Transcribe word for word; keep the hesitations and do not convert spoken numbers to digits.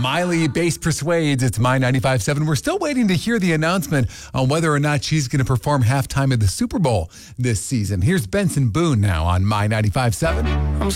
Miley Bass Persuades. It's My ninety-five point seven. We're still waiting to hear the announcement on whether or not she's going to perform halftime at the Super Bowl this season. Here's Benson Boone now on My ninety-five point seven.